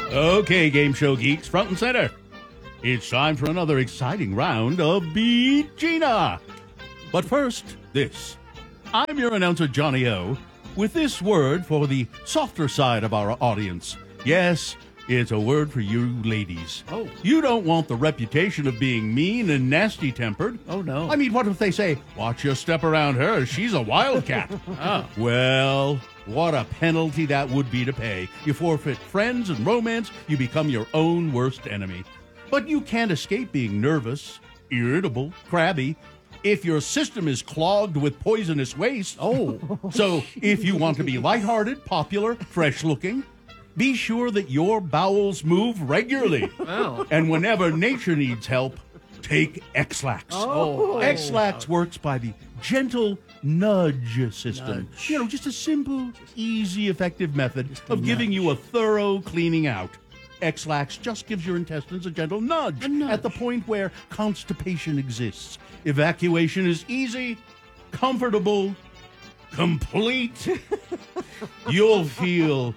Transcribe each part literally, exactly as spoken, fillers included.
Okay, game show geeks, front and center. It's time for another exciting round of Beat Gina. But first, this. I'm your announcer, Johnny O, with this word for the softer side of our audience. Yes, it's a word for you ladies. Oh. You don't want the reputation of being mean and nasty-tempered. Oh, no. I mean, what if they say, watch your step around her, she's a wildcat. Oh. Well, what a penalty that would be to pay. You forfeit friends and romance, you become your own worst enemy. But you can't escape being nervous, irritable, crabby, if your system is clogged with poisonous waste. Oh. So if you want to be lighthearted, popular, fresh-looking, be sure that your bowels move regularly. Well. And whenever nature needs help, take X-Lax. Oh. X-Lax works by the gentle nudge system. Nudge. You know, just a simple, easy, effective method a of giving nudge. you a thorough cleaning out. X-Lax just gives your intestines a gentle nudge, A nudge. at the point where constipation exists. Evacuation is easy, comfortable, complete. You'll feel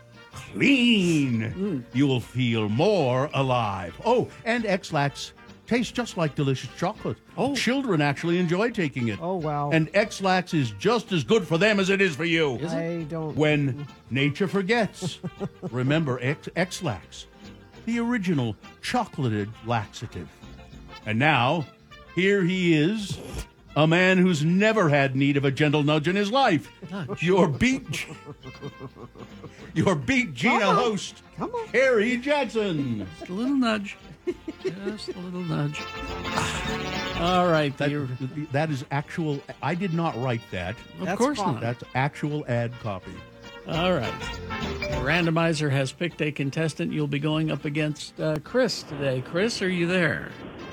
clean. Mm. You'll feel more alive. Oh, and X-Lax tastes just like delicious chocolate. Oh. Children actually enjoy taking it. Oh, wow. And X-Lax is just as good for them as it is for you. Is it? I don't. When nature forgets, remember X- X-Lax, the original chocolated laxative. And now, here he is, a man who's never had need of a gentle nudge in his life. Nudge. Your beat, your beat Gina Come on. host, Come on. Harry Jackson. Just a little nudge. Just a little nudge. All right. That, the- that is actual. I did not write that. of That's course fine. not. That's actual ad copy. All right. The randomizer has picked a contestant. You'll be going up against uh, Chris today. Chris, are you there?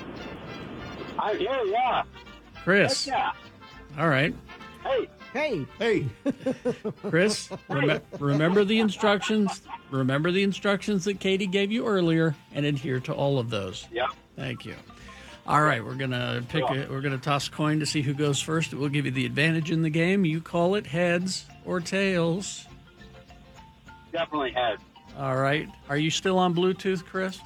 I'm here, yeah. Chris. Yeah. All right. Hey, Hey, Hey, Chris, rem- remember the instructions. Remember the instructions that Katie gave you earlier, and adhere to all of those. yeah. Thank you. All right, we're gonna pick. A, we're gonna toss a coin to see who goes first. It will give you the advantage in the game. You call it heads or tails. Definitely head. All right. Are you still on Bluetooth, Chris?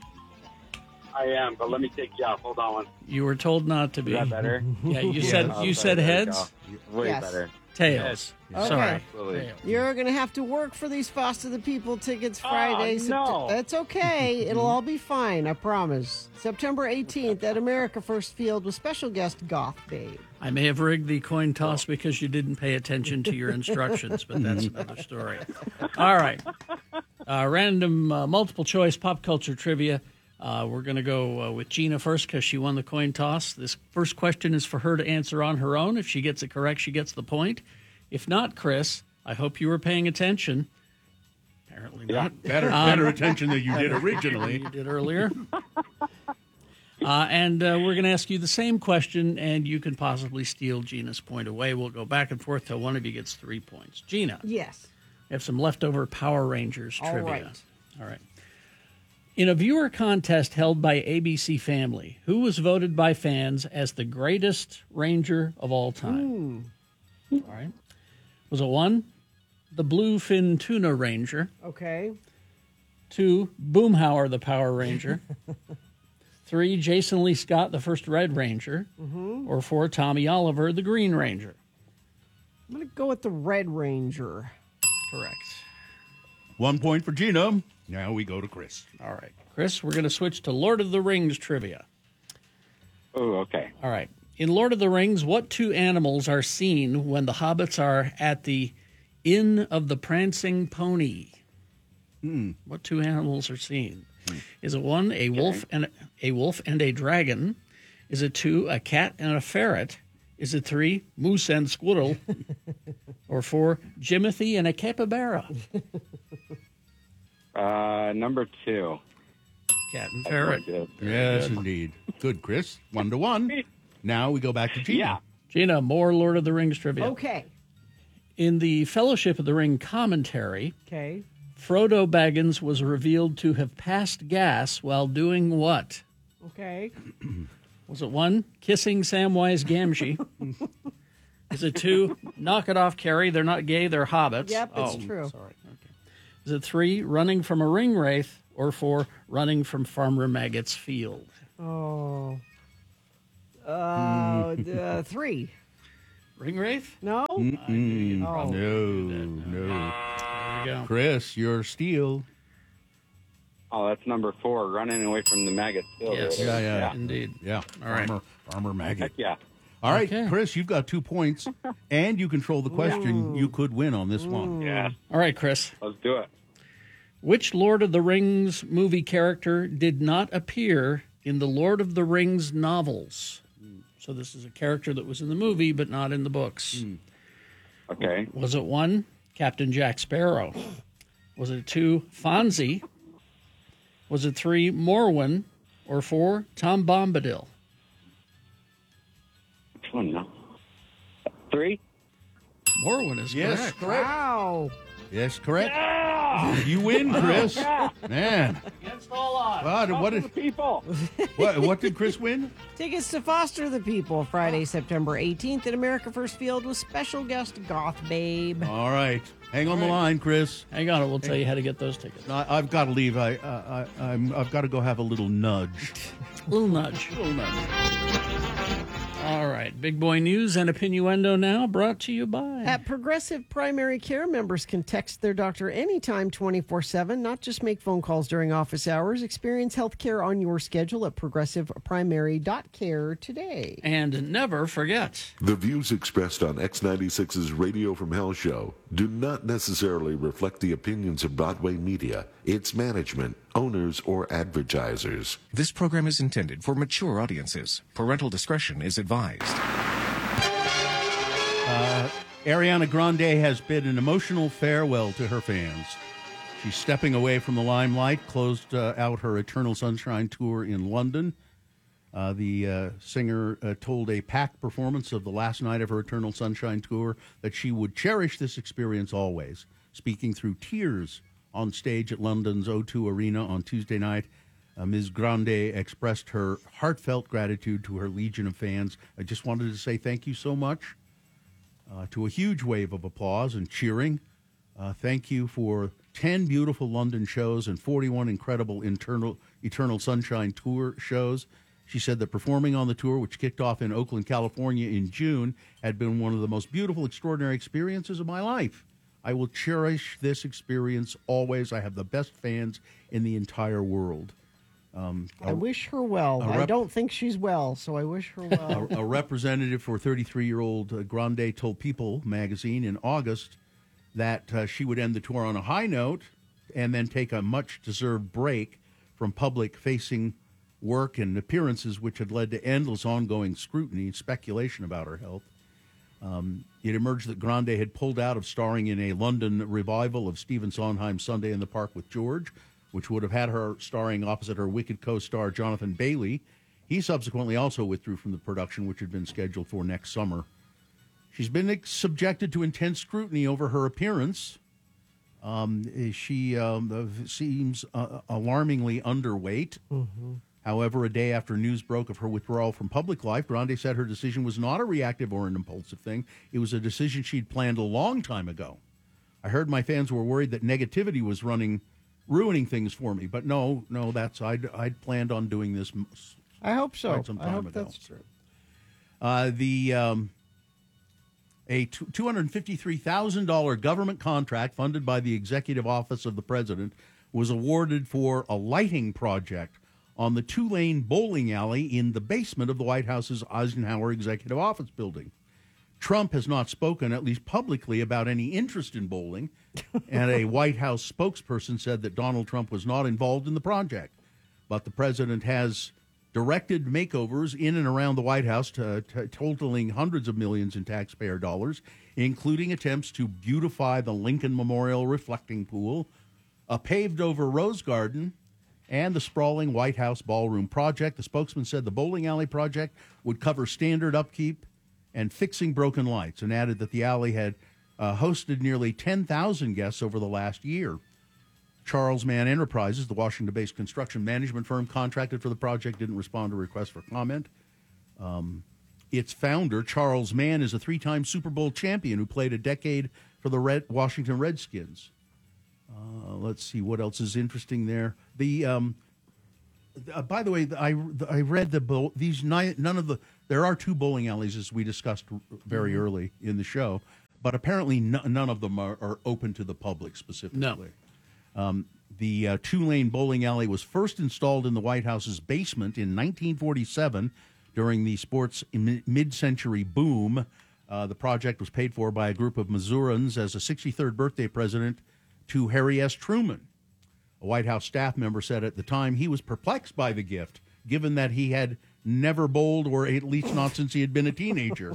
I am, but let me take you off. Hold on one. You were told not to be. Is that better? Yeah, you Yeah. said Oh, you sorry, said there we heads, go. Way Yes. better. tails. Okay. Sorry. Absolutely. Tails. you're going to have to work for these Foster the People tickets Oh, Friday. Sept- no. That's okay. It'll all be fine, I promise. September eighteenth at America First Field with special guest Goth Babe. I may have rigged the coin toss because you didn't pay attention to your instructions, but that's another story. All right. Uh, random uh, multiple choice pop culture trivia. Uh, we're going to go uh, with Gina first because she won the coin toss. This first question is for her to answer on her own. If she gets it correct, she gets the point. If not, Chris, I hope you were paying attention. Apparently not. better, better attention than you did originally. You did earlier. Uh, and uh, we're going to ask you the same question, and you can possibly steal Gina's point away. We'll go back and forth till one of you gets three points. Gina, Yes. we have some leftover Power Rangers All trivia. right. All right. In a viewer contest held by A B C Family, who was voted by fans as the greatest Ranger of all time? All right. Was it one, the Bluefin Tuna Ranger? Okay. Two, Boomhauer the Power Ranger. Three, Jason Lee Scott, the first Red Ranger. Or four, Tommy Oliver, the Green Ranger. I'm going to go with the Red Ranger. Correct. One point for Gina. Now we go to Chris. All right. Chris, we're going to switch to Lord of the Rings trivia. Oh, okay. All right. In Lord of the Rings, what two animals are seen when the hobbits are at the Inn of the Prancing Pony? Hmm. What two animals are seen? Is it one, a wolf and a wolf and a dragon? Is it two, a cat and a ferret? Is it three, moose and squirrel? Or four, Jimothy and a capybara? Uh, number two. Cat and ferret. Good. Yes, indeed. Good, Chris. One to one. Now we go back to Gina. Yeah. Gina, more Lord of the Rings trivia. Okay. In the Fellowship of the Ring commentary, Okay. Frodo Baggins was revealed to have passed gas while doing what? Okay. Was it one, kissing Samwise Gamgee? Is it two, knock it off, Carrie? They're not gay, they're hobbits. Yep, it's Oh, true. Sorry. Okay. Is it three, running from a ring wraith, or four, running from Farmer Maggot's field? Oh. Uh, uh, three. Ring wraith? No? Mm-mm. Oh. No, no. There you go. Chris, you're steal. Oh, that's number four, running away from the maggot. Still, Yes. Yeah, yeah. Indeed. Yeah. All right. Farmer, Farmer Maggot. Heck yeah. All right, Okay. Chris, you've got two points, and you control the question. You could win on this one. Yeah. All right, Chris. Let's do it. Which Lord of the Rings movie character did not appear in the Lord of the Rings novels? So this is a character that was in the movie, but not in the books. Okay. Was it one, Captain Jack Sparrow? Was it two, Fonzie? Was it three, Morwen? Or four, Tom Bombadil? Which one now? Three? Morwen is Yes, correct. correct. Wow. Yes, correct. You win, Chris. Man. Against all odds. Wow, what The did people. what, what did Chris win? Tickets to Foster the People Friday, September eighteenth at America First Field with special guest Goth Babe. All right. Hang on the line, Chris. Hang on, we'll tell you how to get those tickets. I, I've got to leave. I, I, I, I'm, I've got to go have a little nudge. Little nudge. Little nudge. All right, Big Boy News and Opinioendo now, brought to you by... At Progressive Primary Care, members can text their doctor anytime twenty-four seven, not just make phone calls during office hours. Experience health care on your schedule at progressive primary dot care today. And never forget... The views expressed on X ninety-six's Radio from Hell show do not necessarily reflect the opinions of Broadway Media, its management, owners, or advertisers. This program is intended for mature audiences. Parental discretion is advised. Ariana Grande has bid an emotional farewell to her fans. She's stepping away from the limelight, closed uh, out her Eternal Sunshine tour in London. Uh, the uh, singer uh, told a packed performance of the last night of her Eternal Sunshine tour that she would cherish this experience always. Speaking through tears on stage at London's O two Arena on Tuesday night, uh, Miz Grande expressed her heartfelt gratitude to her legion of fans. I just wanted to say thank you so much. Uh, to a huge wave of applause and cheering. Uh, thank you for ten beautiful London shows and forty-one incredible internal, Eternal Sunshine tour shows. She said that performing on the tour, which kicked off in Oakland, California in June, had been one of the most beautiful, extraordinary experiences of my life. I will cherish this experience always. I have the best fans in the entire world. Um, I wish her well. a I rep- don't think she's well, so I wish her well. a, a representative for thirty-three-year-old uh, Grande told People magazine in August that uh, she would end the tour on a high note and then take a much-deserved break from public-facing work and appearances, which had led to endless ongoing scrutiny and speculation about her health. Um, it emerged that Grande had pulled out of starring in a London revival of Stephen Sondheim's Sunday in the Park with George, which would have had her starring opposite her Wicked co-star Jonathan Bailey. He subsequently also withdrew from the production, which had been scheduled for next summer. She's been ex- subjected to intense scrutiny over her appearance. Um, she um, seems uh, alarmingly underweight. Mm-hmm. However, a day after news broke of her withdrawal from public life, Grande said her decision was not a reactive or an impulsive thing. It was a decision she'd planned a long time ago. I heard my fans were worried that negativity was running... ruining things for me, but no, no, that's I'd I'd planned on doing this. I hope so. Quite some time I hope ago. that's true. Uh, the um, a two hundred fifty-three thousand dollar government contract funded by the Executive Office of the President was awarded for a lighting project on the two-lane bowling alley in the basement of the White House's Eisenhower Executive Office building. Trump has not spoken, at least publicly, about any interest in bowling, and a White House spokesperson said that Donald Trump was not involved in the project. But the president has directed makeovers in and around the White House, to, to, totaling hundreds of millions in taxpayer dollars, including attempts to beautify the Lincoln Memorial reflecting pool, a paved-over rose garden, and the sprawling White House ballroom project. The spokesman said the bowling alley project would cover standard upkeep and fixing broken lights, and added that the alley had uh, hosted nearly ten thousand guests over the last year. Charles Mann Enterprises, the Washington-based construction management firm contracted for the project, didn't respond to requests for comment. Um, its founder, Charles Mann, is a three-time Super Bowl champion who played a decade for the Red, Washington Redskins. Uh, let's see what else is interesting there. The um, uh, by the way, I, I read the bowl, these ni- none of the there are two bowling alleys as we discussed very mm-hmm. early in the show, but apparently n- none of them are, are open to the public specifically. No. Um, the uh, two-lane bowling alley was first installed in the White House's basement in nineteen forty-seven during the sports mid-century boom. Uh, the project was paid for by a group of Missourians as a sixty-third birthday present to Harry S. Truman. A White House staff member said at the time he was perplexed by the gift, given that he had never bowled, or at least not since he had been a teenager.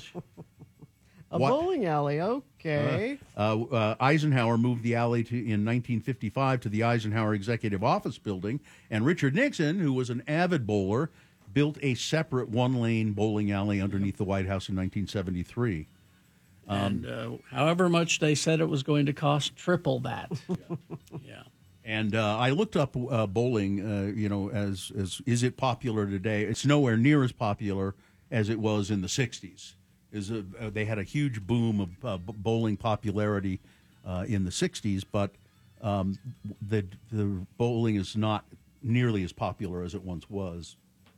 A what? bowling alley, okay. Uh, uh, uh, Eisenhower moved the alley to, in nineteen fifty-five to the Eisenhower Executive Office Building, and Richard Nixon, who was an avid bowler, built a separate one-lane bowling alley underneath the White House in nineteen seventy-three. Um, and uh, however much they said it was going to cost, triple that. Yeah. yeah. And uh, I looked up uh, bowling, uh, you know, as, as is it popular today? It's nowhere near as popular as it was in the sixties. Is a, uh, they had a huge boom of uh, bowling popularity uh, in the sixties, but um, the, the bowling is not nearly as popular as it once was.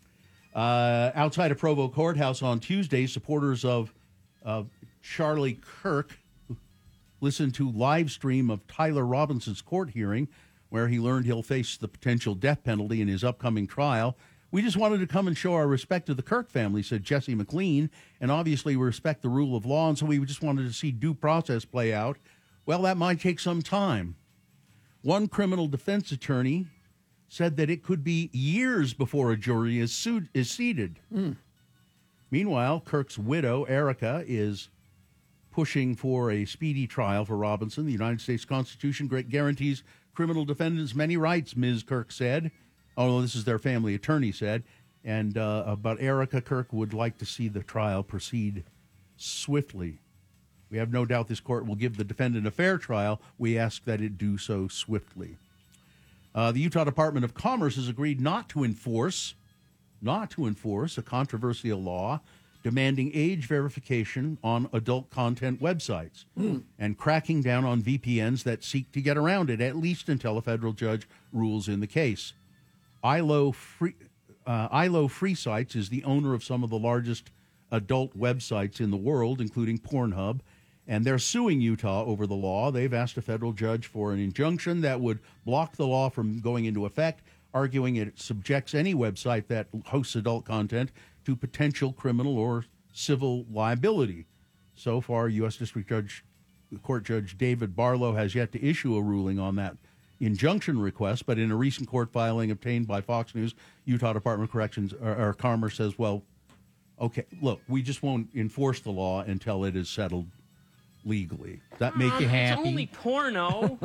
Uh, outside of Provo Courthouse on Tuesday, supporters of uh, Charlie Kirk listened to live stream of Tyler Robinson's court hearing, where he learned he'll face the potential death penalty in his upcoming trial. We just wanted to come and show our respect to the Kirk family, said Jesse McLean, and obviously we respect the rule of law, and so we just wanted to see due process play out. Well, that might take some time. One criminal defense attorney said that it could be years before a jury is sued, is seated. Mm. Meanwhile, Kirk's widow, Erica, is pushing for a speedy trial for Robinson. The United States Constitution guarantees criminal defendants many rights, Miz Kirk said. Oh, this is their family attorney said. And uh, but Erica Kirk would like to see the trial proceed swiftly. We have no doubt this court will give the defendant a fair trial. We ask that it do so swiftly. Uh, the Utah Department of Commerce has agreed not to enforce, not to enforce a controversial law demanding age verification on adult content websites mm. and cracking down on V P Ns that seek to get around it, at least until a federal judge rules in the case. I L O Free, uh, I L O Free Sites is the owner of some of the largest adult websites in the world, including Pornhub, and they're suing Utah over the law. They've asked a federal judge for an injunction that would block the law from going into effect, arguing it subjects any website that hosts adult content to potential criminal or civil liability. So far, U S District Judge, Court Judge David Barlow has yet to issue a ruling on that injunction request, but in a recent court filing obtained by Fox News, Utah Department of Corrections or, or Commerce says, well, okay, look, we just won't enforce the law until it is settled legally. Does that make uh, you happy? It's only porno.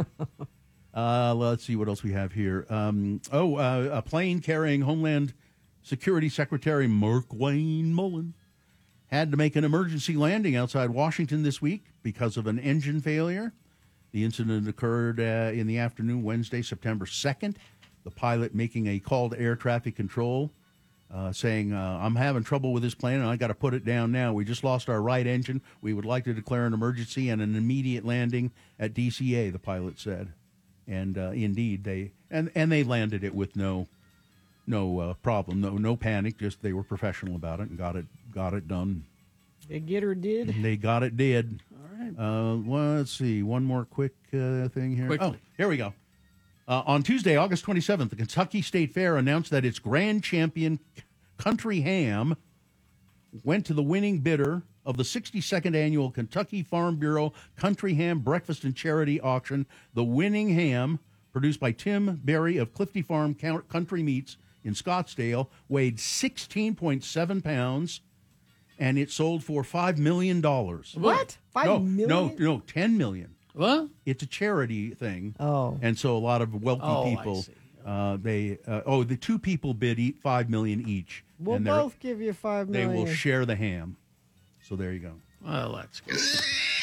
uh, let's see what else we have here. Um, oh, uh, a plane carrying Homeland Security Secretary Markwayne Mullin had to make an emergency landing outside Washington this week because of an engine failure. The incident occurred uh, in the afternoon, Wednesday, September second. The pilot making a call to air traffic control, uh, saying, uh, I'm having trouble with this plane and I got to put it down now. We just lost our right engine. We would like to declare an emergency and an immediate landing at D C A, the pilot said. And uh, indeed, they and, and they landed it with no no uh, problem, no no panic. Just they were professional about it and got it got it done. They get her did. They got it did. All right. Uh, well, let's see. One more quick uh, thing here. Quickly. Oh, here we go. Uh, on Tuesday, August twenty-seventh, the Kentucky State Fair announced that its grand champion, Country Ham, went to the winning bidder of the sixty-second annual Kentucky Farm Bureau Country Ham Breakfast and Charity Auction. The winning ham, produced by Tim Berry of Clifty Farm Country Meats in Scottsdale, weighed sixteen point seven pounds, and it sold for five million dollars. What? Five no, million? No, no, ten million dollars. What? It's a charity thing. Oh. And so a lot of wealthy Oh, I people, see. uh, they, uh, oh, the two people bid eat five million dollars each. We'll and they're- both give you five They million. will share the ham. So there you go. Well, that's good.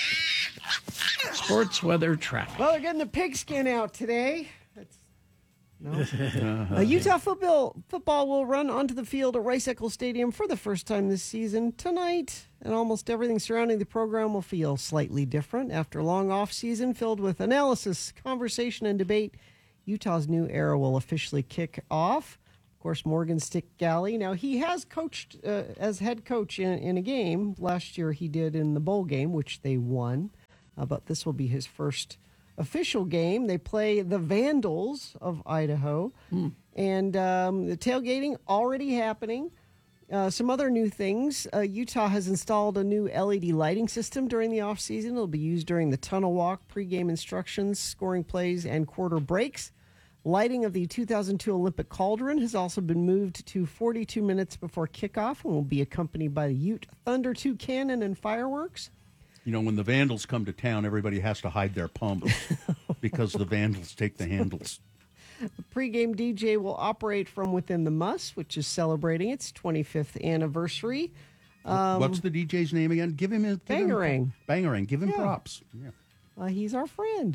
Sports weather traffic. Well, they're getting the pigskin out today. That's No. uh, Utah football football will run onto the field at Rice Eccles Stadium for the first time this season tonight, and almost everything surrounding the program will feel slightly different after a long off season filled with analysis, conversation, and debate. Utah's new era will officially kick off. Of course, Morgan Stick Galley. Now, he has coached uh, as head coach in, in a game. Last year he did in the bowl game, which they won. Uh, but this will be his first official game. They play the Vandals of Idaho. Mm. And um, the tailgating already happening. Uh, some other new things. Uh, Utah has installed a new L E D lighting system during the offseason. It'll be used during the tunnel walk, pregame instructions, scoring plays, and quarter breaks. Lighting of the two thousand two Olympic Cauldron has also been moved to forty-two minutes before kickoff and will be accompanied by the Ute Thunder two cannon and fireworks. You know, when the Vandals come to town, everybody has to hide their pumps because the Vandals take the handles. The pregame D J will operate from within the Muss, which is celebrating its twenty-fifth anniversary. Um, What's the D J's name again? Give him his... Bangarang. Bangarang. Give him yeah. props. Yeah. Uh, he's our friend.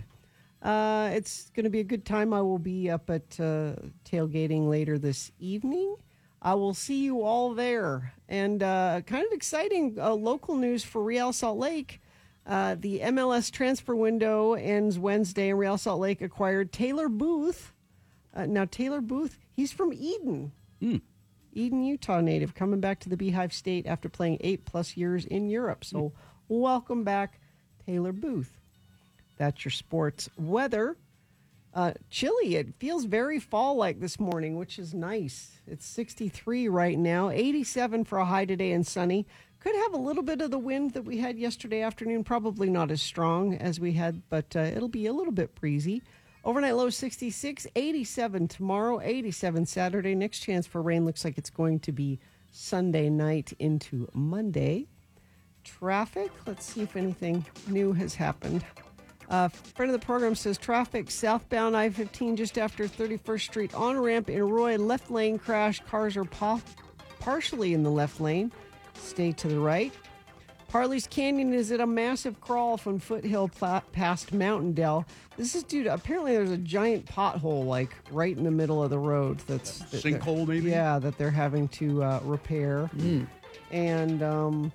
Uh, it's going to be a good time. I will be up at uh, tailgating later this evening. I will see you all there. And uh, kind of exciting uh, local news for Real Salt Lake. Uh, the M L S transfer window ends Wednesday, and Real Salt Lake acquired Taylor Booth. Uh, now, Taylor Booth, he's from Eden. Mm. Eden, Utah native, coming back to the Beehive State after playing eight-plus years in Europe. So, mm. welcome back, Taylor Booth. That's your sports weather. Uh, chilly. It feels very fall-like this morning, which is nice. It's sixty-three right now, eighty-seven for a high today and sunny. Could have a little bit of the wind that we had yesterday afternoon. Probably not as strong as we had, but uh, it'll be a little bit breezy. Overnight low sixty-six, eighty-seven tomorrow, eighty-seven Saturday. Next chance for rain looks like it's going to be Sunday night into Monday. Traffic. Let's see if anything new has happened. Uh, friend of the program says traffic southbound I fifteen just after thirty-first Street on ramp in Roy, left lane crash. Cars are pa- partially in the left lane. Stay to the right. Parley's Canyon is at a massive crawl from Foothill pla- past Mountain Dell. This is due to, apparently there's a giant pothole like right in the middle of the road. That's that sinkhole maybe? Yeah, that they're having to uh, repair. Mm. And um,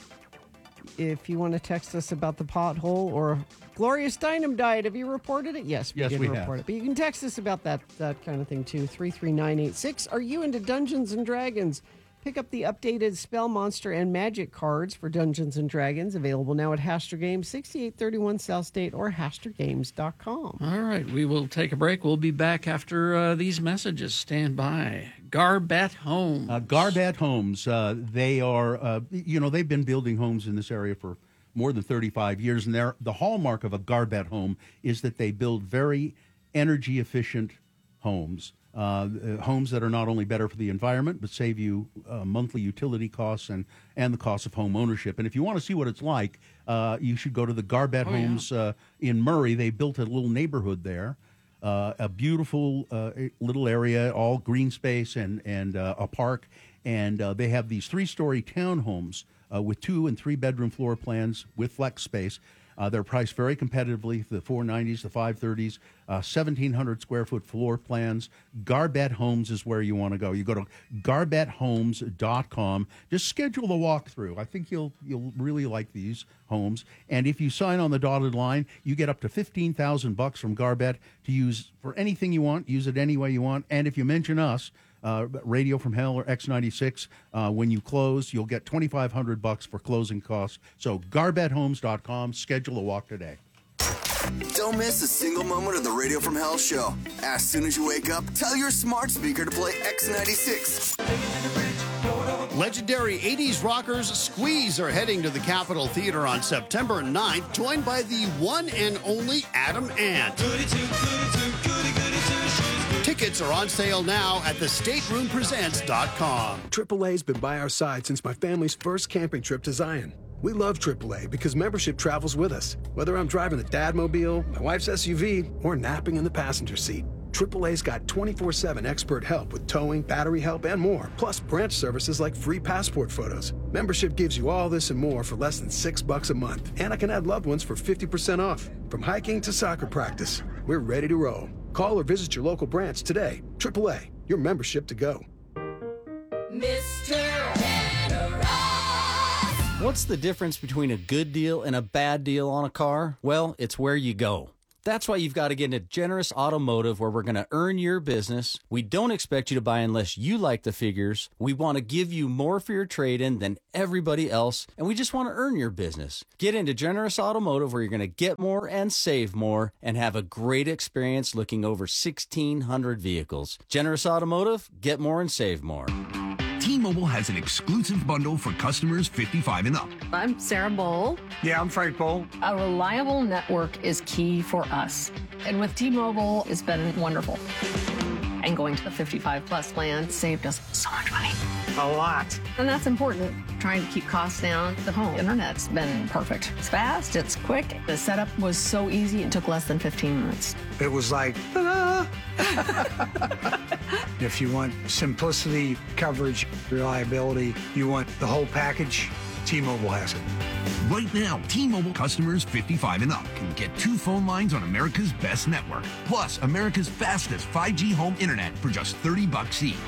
if you want to text us about the pothole, or Gloria Steinem died, have you reported it? Yes, we yes, did we report have. it. But you can text us about that, that kind of thing too, three three nine eight six. Are you into Dungeons and Dragons? Pick up the updated Spell Monster and Magic cards for Dungeons and Dragons, available now at Haster Games, sixty-eight thirty-one South State, or haster games dot com. All right, we will take a break. We'll be back after uh, these messages. Stand by. Garbett Homes. Uh, Garbett Homes, uh, they are, uh, you know, they've been building homes in this area for more than thirty-five years, and they're, the hallmark of a Garbett home is that they build very energy-efficient homes. Uh, homes that are not only better for the environment, but save you uh, monthly utility costs and, and the cost of home ownership. And if you want to see what it's like, uh, you should go to the Garbett oh, Homes yeah. uh, in Murray. They built a little neighborhood there, uh, a beautiful uh, little area, all green space and, and uh, a park. And uh, they have these three-story townhomes uh, with two- and three-bedroom floor plans with flex space. Uh, they're priced very competitively, the four nineties, the five thirties, uh, seventeen hundred square foot floor plans. Garbett Homes is where you want to go. You go to garbett homes dot com. Just schedule the walkthrough. I think you'll you'll really like these homes. And if you sign on the dotted line, you get up to fifteen thousand bucks from Garbett to use for anything you want. Use it any way you want. And if you mention us, Uh, Radio from Hell or X ninety-six. Uh, when you close, you'll get twenty-five hundred bucks for closing costs. So garbett homes dot com. Schedule a walk today. Don't miss a single moment of the Radio from Hell show. As soon as you wake up, tell your smart speaker to play X ninety-six. Legendary eighties rockers Squeeze are heading to the Capitol Theater on September ninth, joined by the one and only Adam Ant. Tickets are on sale now at the state room presents dot com. triple A's been by our side since my family's first camping trip to Zion. We love triple A because membership travels with us. Whether I'm driving the Dadmobile, my wife's S U V, or napping in the passenger seat, triple A's got twenty-four seven expert help with towing, battery help, and more. Plus branch services like free passport photos. Membership gives you all this and more for less than six bucks a month. And I can add loved ones for fifty percent off. From hiking to soccer practice, we're ready to roll. Call or visit your local branch today. triple A, your membership to go. Mister Generous. What's the difference between a good deal and a bad deal on a car? Well, it's where you go. That's why you've got to get into Generous Automotive, where we're going to earn your business. We don't expect you to buy unless you like the figures. We want to give you more for your trade-in than everybody else, and we just want to earn your business. Get into Generous Automotive, where you're going to get more and save more and have a great experience looking over sixteen hundred vehicles. Generous Automotive, get more and save more. T-Mobile has an exclusive bundle for customers fifty-five and up. I'm Sarah Bowl. Yeah, I'm Frank Bowl. A reliable network is key for us. And with T-Mobile, it's been wonderful. And going to the fifty-five plus plan saved us so much money. A lot. And that's important. Trying to keep costs down. The home internet's been perfect. It's fast, it's quick. The setup was so easy, it took less than fifteen minutes. It was like, ta-da! If you want simplicity, coverage, reliability, you want the whole package, T-Mobile has it. Right now, T-Mobile customers fifty-five and up can get two phone lines on America's best network, plus America's fastest five G home internet for just thirty bucks each.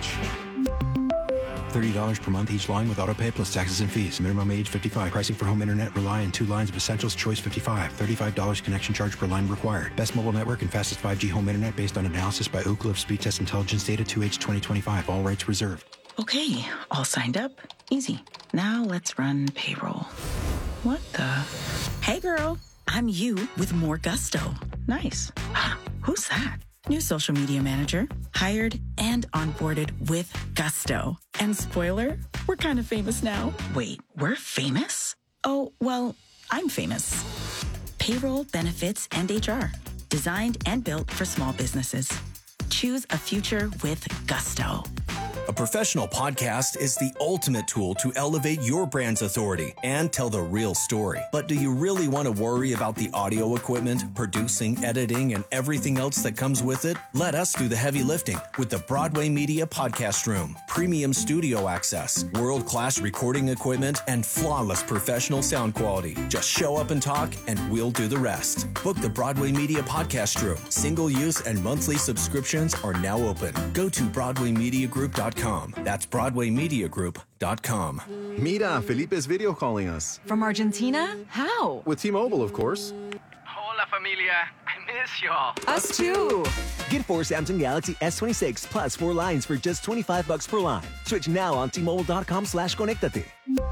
thirty dollars per month each line with autopay plus taxes and fees. Minimum age fifty-five. Pricing for home internet rely on two lines of Essentials Choice fifty-five. thirty-five dollars connection charge per line required. Best mobile network and fastest five G home internet based on analysis by Ookla of Speed Test Intelligence Data two H twenty twenty-five. All rights reserved. Okay, all signed up. Easy. Now let's run payroll. What the? Hey girl, I'm you with more gusto. Nice. Who's that? New social media manager, hired and onboarded with gusto. And spoiler, we're kind of famous now. Wait, we're famous? Oh, well, I'm famous. Payroll, benefits, and H R. Designed and built for small businesses. Choose a future with gusto. A professional podcast is the ultimate tool to elevate your brand's authority and tell the real story. But do you really want to worry about the audio equipment, producing, editing, and everything else that comes with it? Let us do the heavy lifting with the Broadway Media Podcast Room. Premium studio access, world-class recording equipment, and flawless professional sound quality. Just show up and talk, and we'll do the rest. Book the Broadway Media Podcast Room. Single-use and monthly subscriptions are now open. Go to broadway media group dot com. That's broadway media group dot com. Mira, Felipe's video calling us. From Argentina? How? With T-Mobile, of course. Hola, familia. I miss y'all. Us too. Get four Samsung Galaxy S twenty-six plus four lines for just twenty-five bucks per line. Switch now on T-Mobile.com slash Conectate.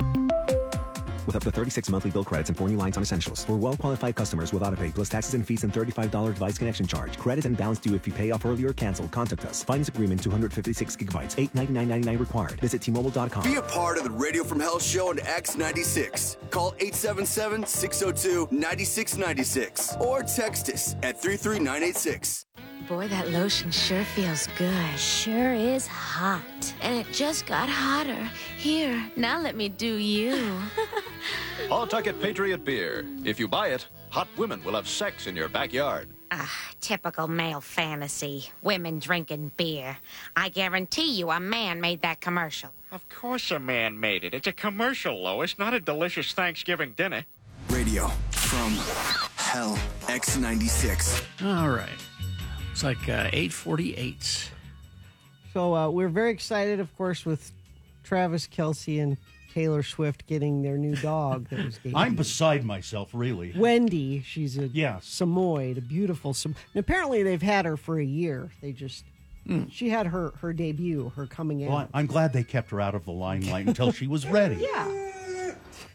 With up to thirty-six monthly bill credits and four new lines on Essentials. For well-qualified customers with autopay plus taxes and fees and thirty-five dollars device connection charge. Credit and balance due if you pay off early or cancel. Contact us. Finance agreement two hundred fifty-six gigabytes. eight ninety-nine ninety-nine required. Visit T Mobile dot com. Be a part of the Radio from Hell show on X ninety-six. Call eight seven seven, six oh two, nine six nine six or text us at three three nine eight six. Boy, that lotion sure feels good. Sure is hot. And it just got hotter. Here, now let me do you. Pawtucket Patriot Beer. If you buy it, hot women will have sex in your backyard. Ah, typical male fantasy. Women drinking beer. I guarantee you a man made that commercial. Of course a man made it. It's a commercial, Lois, not a delicious Thanksgiving dinner. Radio from Hell, X ninety-six. All right. It's like uh, eight forty-eight. So uh, we're very excited, of course, with Travis Kelce and Taylor Swift getting their new dog that was debuted. I'm beside myself, really. Wendy, she's a yes. Samoyed, a beautiful Sam- and apparently they've had her for a year. They just mm. she had her her debut, her coming well, out. I'm glad they kept her out of the limelight until she was ready. Yeah.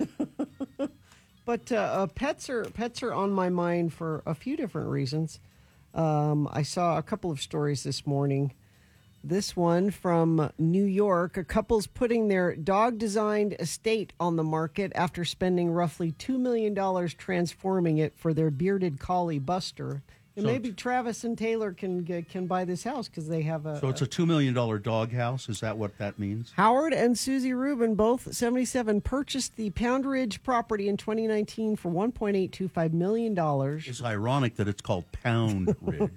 But uh, uh, pets are pets are on my mind for a few different reasons. Um, I saw a couple of stories this morning. This one from New York. A couple's putting their dog-designed estate on the market after spending roughly two million dollars transforming it for their bearded collie, Buster. And so maybe Travis and Taylor can get, can buy this house because they have a... So it's a two million dollars dog house? Is that what that means? Howard and Susie Rubin, both seventy-seven, purchased the Pound Ridge property in twenty nineteen for one point eight two five million dollars. It's ironic that it's called Pound Ridge.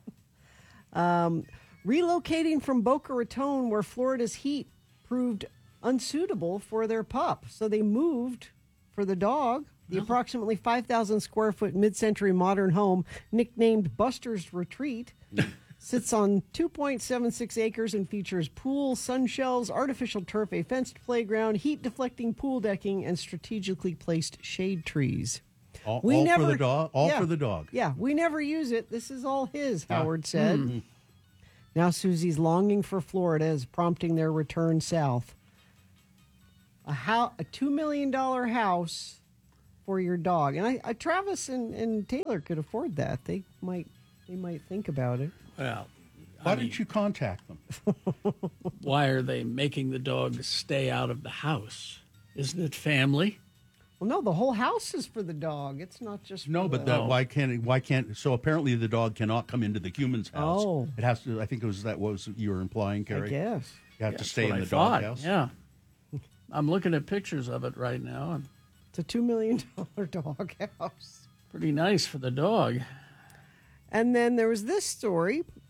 um, relocating from Boca Raton, where Florida's heat proved unsuitable for their pup. So they moved for the dog. The approximately five thousand square foot mid-century modern home, nicknamed Buster's Retreat, Sits on two point seven six acres and features pool, sun shelves, artificial turf, a fenced playground, heat-deflecting pool decking, and strategically placed shade trees. All, all for the dog. All yeah, for the dog. Yeah, we never use it. This is all his, Howard said. Mm. Now Susie's longing for Florida is prompting their return south. A, ho- a two million dollars house for your dog. And I, I Travis and, and Taylor could afford that. They might they might think about it. Well, why I didn't mean, you contact them? Why are they making the dog stay out of the house? Isn't it family? Well, no, the whole house is for the dog. It's not just No, for but the, that, why can't it, why can't so apparently the dog cannot come into the human's house. Oh. It has to. I think it was that was you were implying, Carrie. I guess you have Yeah, to that's stay what in I the thought, doghouse. Yeah, I'm looking at pictures of it right now. And it's a two million dollars doghouse. Pretty nice for the dog. And then there was this story.